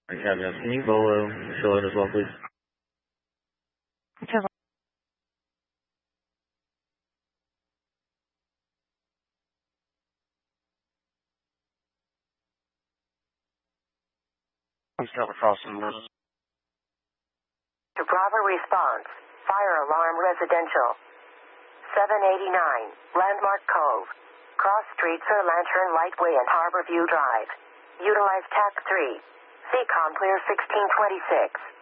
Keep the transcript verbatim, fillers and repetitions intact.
Alright, copy that. Can you go uh, show it as well, please? I'm still crossing this. To Bravo response. Fire alarm residential. seven eighty-nine, Landmark Cove. Cross streets are Lantern Lightway and Harborview Drive. Utilize T A C three. C COM clear sixteen twenty-six.